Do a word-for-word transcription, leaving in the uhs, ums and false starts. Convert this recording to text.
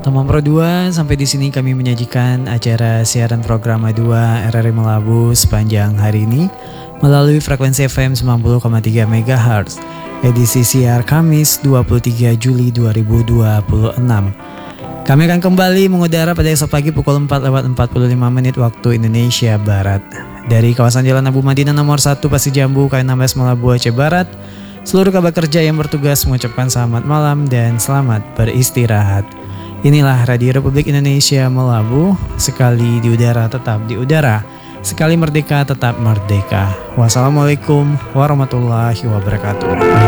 Salam Pro dua, sampai di sini kami menyajikan acara siaran program A dua R R I Melabu sepanjang hari ini melalui frekuensi F M sembilan puluh koma tiga megahertz, edisi siar Kamis dua puluh tiga Juli dua ribu dua puluh enam. Kami akan kembali mengudara pada esok pagi pukul empat lewat empat puluh lima menit waktu Indonesia Barat. Dari kawasan Jalan Abu Madinah nomor satu Pasir Jambu, K enam belas Melabu, Aceh Barat, seluruh kabar kerja yang bertugas mengucapkan selamat malam dan selamat beristirahat. Inilah Radio Republik Indonesia Melabu, sekali di udara tetap di udara, sekali merdeka tetap merdeka. Wassalamualaikum warahmatullahi wabarakatuh.